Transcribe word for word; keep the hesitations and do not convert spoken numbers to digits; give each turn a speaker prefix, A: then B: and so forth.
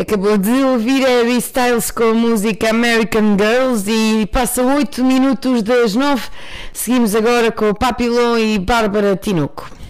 A: Acabou de ouvir Harry Styles com a música American Girls e passam oito minutos das nove. Seguimos agora com o Papillon e Bárbara Tinoco.